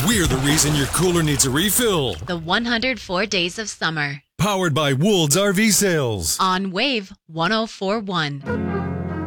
We're the reason your cooler needs a refill. The 104 Days of Summer. Powered by Woold's RV Sales. On Wave 104.1.